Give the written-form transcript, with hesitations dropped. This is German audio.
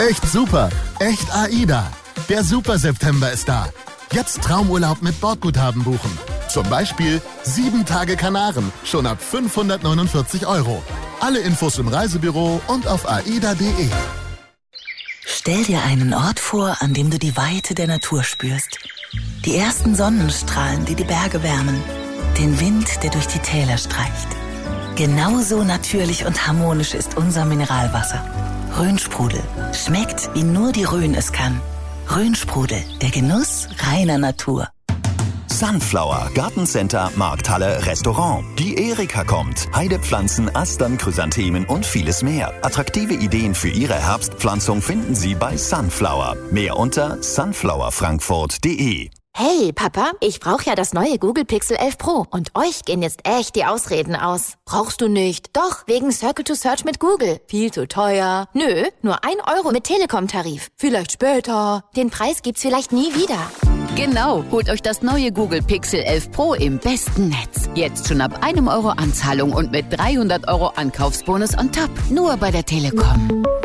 Echt super. Echt AIDA. Der Super September ist da. Jetzt Traumurlaub mit Bordguthaben buchen. Zum Beispiel 7 Tage Kanaren, schon ab 549 €. Alle Infos im Reisebüro und auf aida.de. Stell dir einen Ort vor, an dem du die Weite der Natur spürst. Die ersten Sonnenstrahlen, die die Berge wärmen. Den Wind, der durch die Täler streicht. Genauso natürlich und harmonisch ist unser Mineralwasser. Rhönsprudel. Schmeckt, wie nur die Rhön es kann. Rhönsprudel, der Genuss reiner Natur. Sunflower, Gartencenter, Markthalle, Restaurant. Die Erika kommt. Heidepflanzen, Astern, Chrysanthemen und vieles mehr. Attraktive Ideen für Ihre Herbstpflanzung finden Sie bei Sunflower. Mehr unter sunflowerfrankfurt.de. Hey, Papa, ich brauche ja das neue Google Pixel 11 Pro. Und euch gehen jetzt echt die Ausreden aus. Brauchst du nicht? Doch, wegen Circle to Search mit Google. Viel zu teuer. Nö, nur 1 € mit Telekom-Tarif. Vielleicht später. Den Preis gibt's vielleicht nie wieder. Genau, holt euch das neue Google Pixel 11 Pro im besten Netz. Jetzt schon ab 1 € Anzahlung und mit 300 € Ankaufsbonus on top. Nur bei der Telekom.